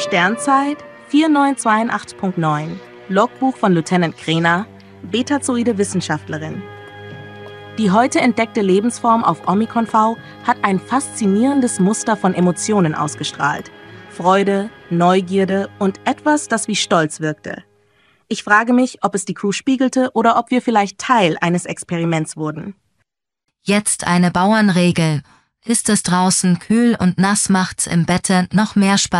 Sternzeit 4982.9. Logbuch von Lieutenant Krena, betazoide Wissenschaftlerin. Die heute entdeckte Lebensform auf Omikron V hat ein faszinierendes Muster von Emotionen ausgestrahlt. Freude, Neugierde und etwas, das wie Stolz wirkte. Ich frage mich, ob es die Crew spiegelte oder ob wir vielleicht Teil eines Experiments wurden. Jetzt eine Bauernregel. Ist es draußen kühl und nass, macht's im Bette noch mehr Spaß.